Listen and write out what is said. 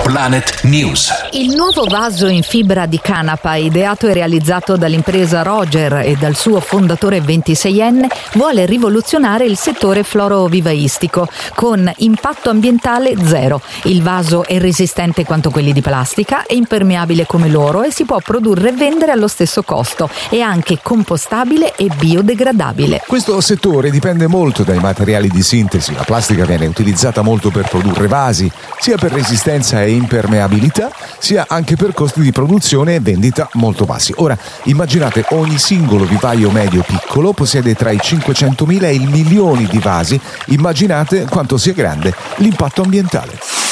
Planet News. Il nuovo vaso in fibra di canapa, ideato e realizzato dall'impresa Roger e dal suo fondatore 26enne, vuole rivoluzionare il settore florovivaistico con impatto ambientale zero. Il vaso è resistente quanto quelli di plastica, è impermeabile come loro e si può produrre e vendere allo stesso costo. È anche compostabile e biodegradabile. Questo settore dipende molto dai materiali di sintesi. La plastica viene utilizzata molto per produrre vasi, sia per resistenza e impermeabilità, sia anche per costi di produzione e vendita molto bassi. Ora, immaginate, ogni singolo vivaio medio piccolo possiede tra i 500.000 e i milioni di vasi. Immaginate quanto sia grande l'impatto ambientale.